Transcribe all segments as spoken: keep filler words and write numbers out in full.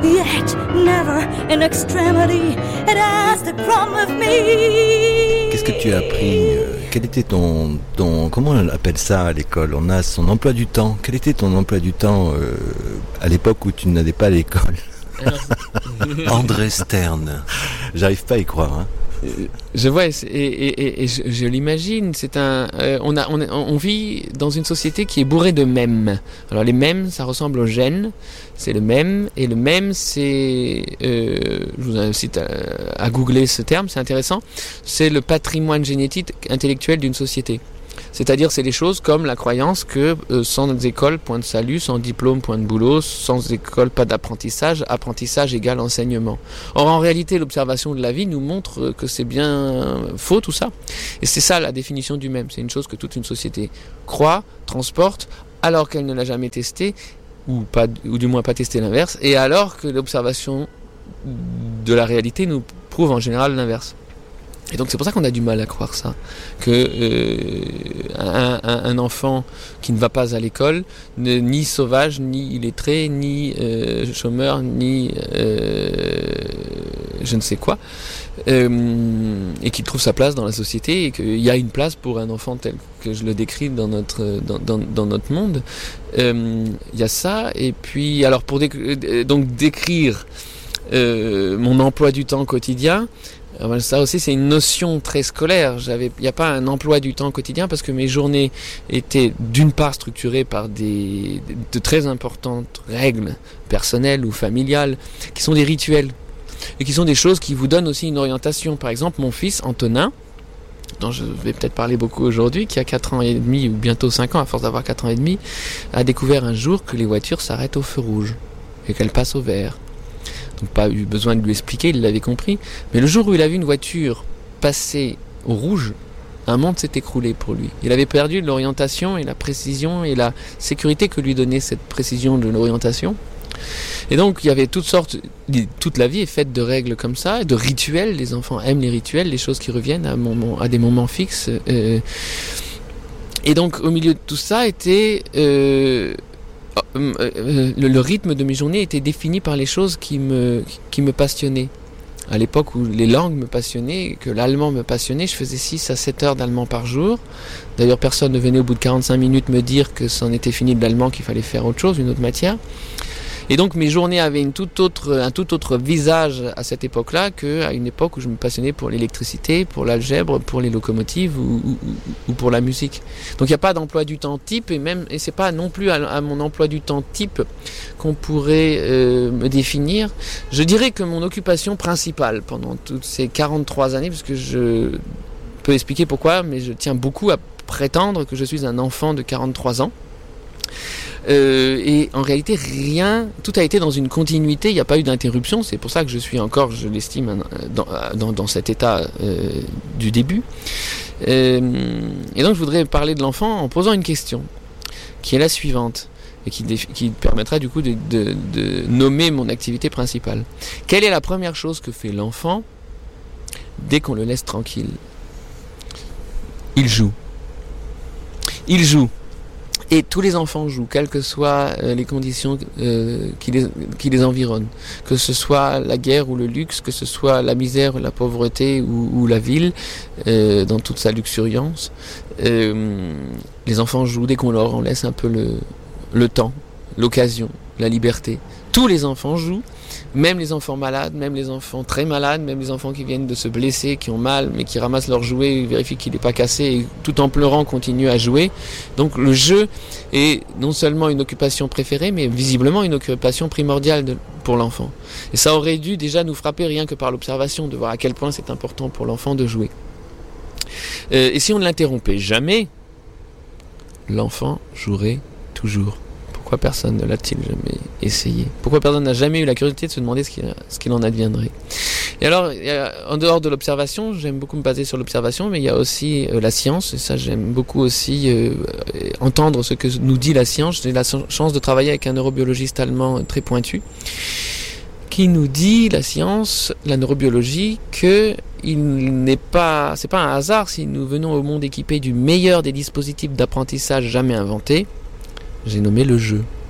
yet never in extremity it asked it from of me. Qu'est-ce que tu as appris? Quel était ton, ton... Comment on appelle ça à l'école? On a son emploi du temps. Quel était ton emploi du temps euh, à l'époque où tu n'allais pas à l'école? André Stern. J'arrive pas à y croire, hein. Je vois, et, et, et, et je, je l'imagine. C'est un, euh, on a, on, on vit dans une société qui est bourrée de mèmes. Alors les mèmes, ça ressemble aux gènes. C'est le mème, et le mème, c'est, euh, je vous incite à, à googler ce terme, c'est intéressant. C'est le patrimoine génétique intellectuel d'une société. C'est-à-dire, c'est des choses comme la croyance que euh, sans école, point de salut, sans diplôme, point de boulot, sans école, pas d'apprentissage, apprentissage égale enseignement. Or, en réalité, l'observation de la vie nous montre que c'est bien faux tout ça. Et c'est ça la définition du même. C'est une chose que toute une société croit, transporte, alors qu'elle ne l'a jamais testée, ou, pas, ou du moins pas testé l'inverse, et alors que l'observation de la réalité nous prouve en général l'inverse. Et donc c'est pour ça qu'on a du mal à croire ça, que euh, un, un, un enfant qui ne va pas à l'école, ne, ni sauvage, ni illettré, ni euh, chômeur, ni euh, je ne sais quoi, euh, et qui trouve sa place dans la société, et qu'il y a une place pour un enfant tel que je le décris dans notre dans, dans, dans notre monde. Euh, il y a ça, et puis alors pour déc- donc décrire euh, mon emploi du temps quotidien. Alors ça aussi, c'est une notion très scolaire. J'avais, il n'y a pas un emploi du temps quotidien parce que mes journées étaient d'une part structurées par des, de très importantes règles personnelles ou familiales qui sont des rituels et qui sont des choses qui vous donnent aussi une orientation. Par exemple, mon fils Antonin, dont je vais peut-être parler beaucoup aujourd'hui, qui a quatre ans et demi ou bientôt cinq ans, à force d'avoir quatre ans et demi, a découvert un jour que les voitures s'arrêtent au feu rouge et qu'elles passent au vert. Donc pas eu besoin de lui expliquer, il l'avait compris. Mais le jour où il a vu une voiture passer au rouge, un monde s'est écroulé pour lui. Il avait perdu l'orientation et la précision et la sécurité que lui donnait cette précision de l'orientation. Et donc il y avait toutes sortes, toute la vie est faite de règles comme ça, de rituels. Les enfants aiment les rituels, les choses qui reviennent à, moment, à des moments fixes. Euh, et donc au milieu de tout ça était... Euh, Euh, euh, le, le rythme de mes journées était défini par les choses qui me, qui me passionnaient. À l'époque où les langues me passionnaient, que l'allemand me passionnait, je faisais six à sept heures d'allemand par jour. D'ailleurs, personne ne venait au bout de quarante-cinq minutes me dire que c'en était fini de l'allemand, qu'il fallait faire autre chose, une autre matière. Et donc mes journées avaient une toute autre, un tout autre visage à cette époque-là qu'à une époque où je me passionnais pour l'électricité, pour l'algèbre, pour les locomotives ou, ou, ou pour la musique. Donc il n'y a pas d'emploi du temps type, et même et c'est pas non plus à, à mon emploi du temps type qu'on pourrait euh, me définir. Je dirais que mon occupation principale pendant toutes ces quarante-trois années, parce que je peux expliquer pourquoi, mais je tiens beaucoup à prétendre que je suis un enfant de quarante-trois ans. Euh, et en réalité rien, tout a été dans une continuité, il n'y a pas eu d'interruption, c'est pour ça que je suis encore, je l'estime, dans, dans, dans cet état euh, du début. Euh, et donc je voudrais parler de l'enfant en posant une question, qui est la suivante, et qui, qui permettra du coup de, de, de nommer mon activité principale. Quelle est la première chose que fait l'enfant dès qu'on le laisse tranquille? Il joue. Il joue. Et tous les enfants jouent, quelles que soient euh, les conditions euh, qui, les, qui les environnent. Que ce soit la guerre ou le luxe, que ce soit la misère, la pauvreté ou, ou la ville, euh, dans toute sa luxuriance. Euh, les enfants jouent dès qu'on leur en laisse un peu le, le temps, l'occasion, la liberté. Tous les enfants jouent, même les enfants malades, même les enfants très malades, même les enfants qui viennent de se blesser, qui ont mal, mais qui ramassent leur jouet, vérifient qu'il n'est pas cassé et tout en pleurant continuent à jouer. Donc le jeu est non seulement une occupation préférée, mais visiblement une occupation primordiale de, pour l'enfant. Et ça aurait dû déjà nous frapper rien que par l'observation, de voir à quel point c'est important pour l'enfant de jouer. Euh, et si on ne l'interrompait jamais, l'enfant jouerait toujours. Pourquoi personne ne l'a-t-il jamais essayé? Pourquoi personne n'a jamais eu la curiosité de se demander ce qu'il, ce qu'il en adviendrait? Et alors, en dehors de l'observation, j'aime beaucoup me baser sur l'observation, mais il y a aussi euh, la science, et ça j'aime beaucoup aussi euh, entendre ce que nous dit la science. J'ai la chance de travailler avec un neurobiologiste allemand très pointu, qui nous dit, la science, la neurobiologie, que il n'est pas, c'est pas un hasard si nous venons au monde équipés du meilleur des dispositifs d'apprentissage jamais inventés. J'ai nommé le jeu.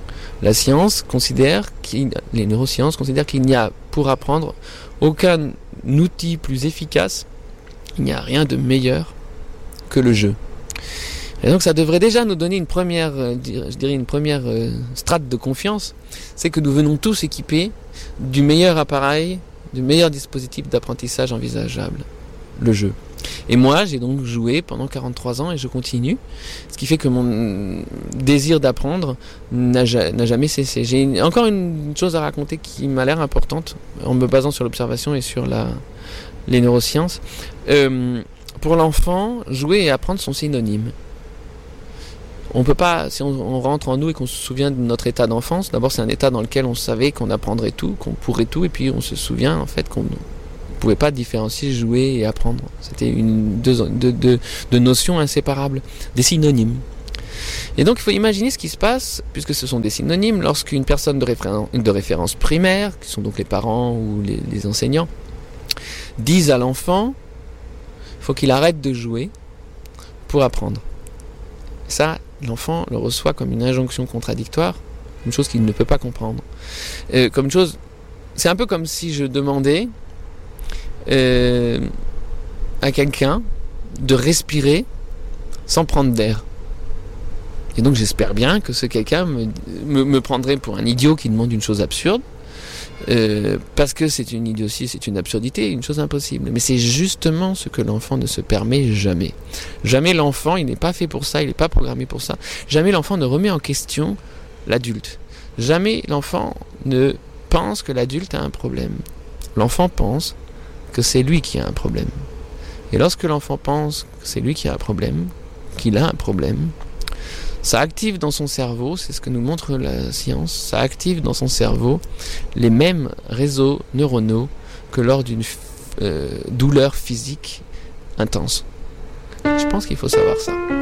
La science considère, qu'il, les neurosciences considèrent qu'il n'y a pour apprendre aucun outil plus efficace, il n'y a rien de meilleur que le jeu. Et donc ça devrait déjà nous donner une première, euh, je dirais une première euh, strate de confiance, c'est que nous venons tous équipés du meilleur appareil, du meilleur dispositif d'apprentissage envisageable, le jeu. Et moi, j'ai donc joué pendant quarante-trois ans et je continue, ce qui fait que mon désir d'apprendre n'a, n'a jamais cessé. J'ai une, encore une chose à raconter qui m'a l'air importante, en me basant sur l'observation et sur la, les neurosciences. Euh, pour l'enfant, jouer et apprendre sont synonymes. On peut pas, si on, on rentre en nous et qu'on se souvient de notre état d'enfance, d'abord c'est un état dans lequel on savait qu'on apprendrait tout, qu'on pourrait tout, et puis on se souvient en fait qu'on ne pouvait pas différencier jouer et apprendre. C'était une deux, deux, deux, deux notions inséparables, des synonymes. Et donc il faut imaginer ce qui se passe, puisque ce sont des synonymes, lorsqu'une personne de référence, de référence primaire, qui sont donc les parents ou les, les enseignants, disent à l'enfant, il faut qu'il arrête de jouer pour apprendre. Ça, l'enfant le reçoit comme une injonction contradictoire, une chose qu'il ne peut pas comprendre. Euh, comme une chose, c'est un peu comme si je demandais euh, à quelqu'un de respirer sans prendre d'air. Et donc j'espère bien que ce quelqu'un me, me, me prendrait pour un idiot qui demande une chose absurde, euh, parce que c'est une idiotie, c'est une absurdité, une chose impossible. Mais c'est justement ce que l'enfant ne se permet jamais. Jamais l'enfant, il n'est pas fait pour ça, il n'est pas programmé pour ça. Jamais l'enfant ne remet en question l'adulte. Jamais l'enfant ne pense que l'adulte a un problème. L'enfant pense que c'est lui qui a un problème. Et lorsque l'enfant pense que c'est lui qui a un problème, qu'il a un problème, ça active dans son cerveau, c'est ce que nous montre la science, ça active dans son cerveau les mêmes réseaux neuronaux que lors d'une euh, douleur physique intense. Je pense qu'il faut savoir ça.